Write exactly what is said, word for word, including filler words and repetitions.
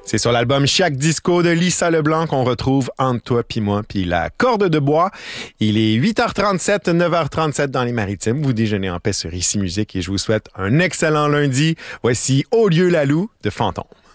C'est sur l'album Chiac Disco de Lisa Leblanc qu'on retrouve Entre toi puis moi puis la corde de bois. Il est huit heures trente-sept, neuf heures trente-sept dans les Maritimes. Vous déjeunez en paix sur Ici Musique et je vous souhaite un excellent lundi. Voici Au lieu Lalou de Fantôme.